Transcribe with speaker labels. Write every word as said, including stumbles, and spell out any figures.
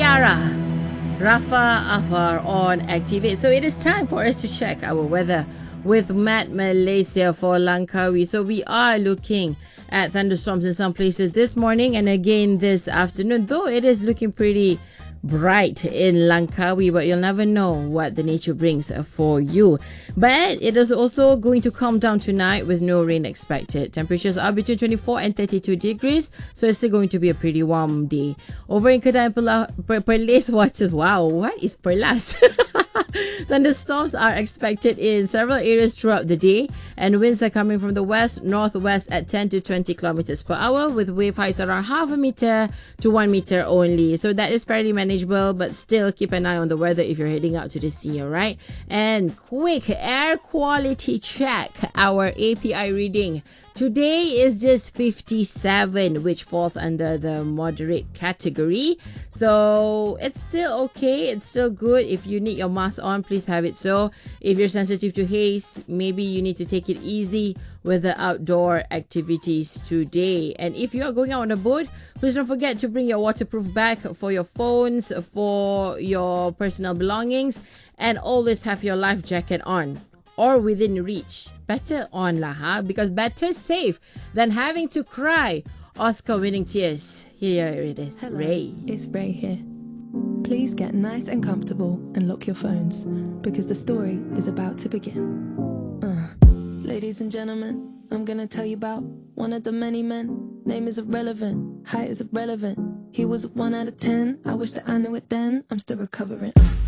Speaker 1: Tiara, Rafa Afar on Activate. So it is time for us to check our weather with Met Malaysia for Langkawi. So we are looking at thunderstorms in some places this morning and again this afternoon, though it is looking pretty bright in Langkawi, but you'll never know what the nature brings for you. But it is also going to calm down tonight with no rain expected. Temperatures are between twenty-four and thirty-two degrees, so it's still going to be a pretty warm day. Over in Kedai Pela- Per- Perlis, what is, wow, what is Perlas? Thunderstorms are expected in several areas throughout the day, and winds are coming from the west northwest at ten to twenty kilometers per hour, with wave heights around half a meter to one meter only. So that is fairly manageable, but still keep an eye on the weather if you're heading out to the sea, all right? And quick air quality check, our A P I reading today is just fifty-seven, which falls under the moderate category. So it's still okay. It's still good. If you need your mask on, please have it so. If you're sensitive to haze, maybe you need to take it easy with the outdoor activities today. And if you are going out on a boat, please don't forget to bring your waterproof bag for your phones, for your personal belongings, and always have your life jacket on or within reach. Better on lah, huh? Because better safe than having to cry Oscar winning tears. Here it is.
Speaker 2: Hello,
Speaker 1: Ray.
Speaker 2: It's Ray here. Please get nice and comfortable and lock your phones because the story is about to begin. Uh, ladies and gentlemen, I'm gonna tell you about one of the many men. Name is irrelevant, height is irrelevant. He was a one out of ten. I wish that I knew it then. I'm still recovering.